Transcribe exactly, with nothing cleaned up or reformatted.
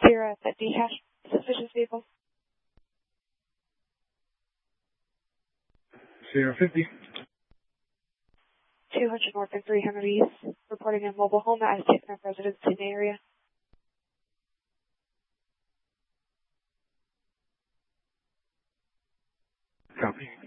Sierra at D-Hash, suspicious vehicle. Sierra fifty. two hundred north and three hundred east, reporting a mobile home that has taken up residence in the area. Copy.